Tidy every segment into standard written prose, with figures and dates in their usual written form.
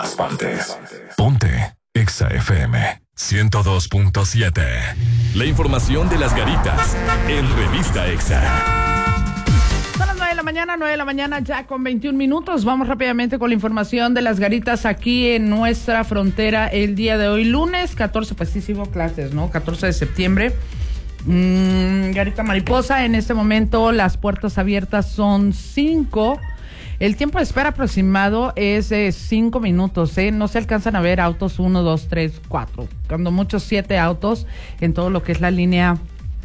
todas partes. Ponte Exa FM 102.7. La información de las garitas en Revista Exa. Son las 9 de la mañana ya con 21 minutos. Vamos rápidamente con la información de las garitas aquí en nuestra frontera el día de hoy, lunes 14, pues sí hubo clases, ¿no? 14 de septiembre. Garita Mariposa, en este momento las puertas abiertas son 5. El tiempo de espera aproximado es de 5 minutos, ¿eh? No se alcanzan a ver autos 1, 2, 3, 4. Cuando muchos 7 autos en todo lo que es la línea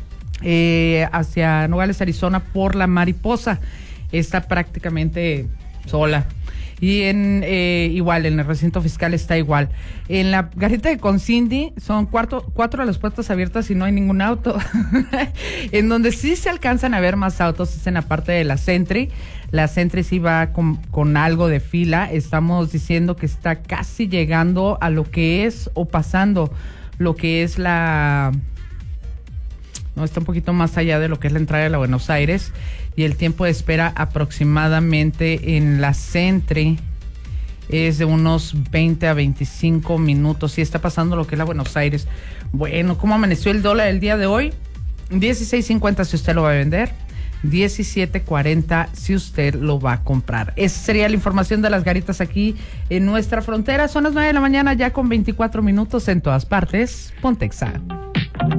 hacia Nogales, Arizona, por la Mariposa. Está prácticamente sola. Y igual, en el recinto fiscal está igual. En la garita de Concindy son 4 de las puertas abiertas y no hay ningún auto. En donde sí se alcanzan a ver más autos es en la parte de la Sentry. La Sentry sí va con algo de fila. Estamos diciendo que está casi llegando a lo que es, o pasando lo que es la... No, está un poquito más allá de lo que es la entrada de la Buenos Aires, y el tiempo de espera aproximadamente en la Sentry es de unos 20 a 25 minutos. Sí está pasando lo que es la Buenos Aires. Bueno, ¿cómo amaneció el dólar el día de hoy? 16.50 si usted lo va a vender, 17.40 si usted lo va a comprar. Esa sería la información de las garitas aquí en nuestra frontera. Son las 9 de la mañana ya con 24 minutos en todas partes. Ponte Exa.